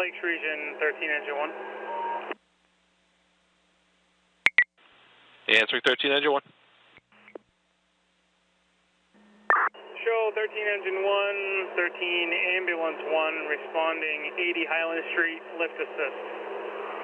Lakes Region 13, engine 1. Answering 13, engine 1. Show 13, engine 1, 13, ambulance 1, responding 80 Highland Street, lift assist.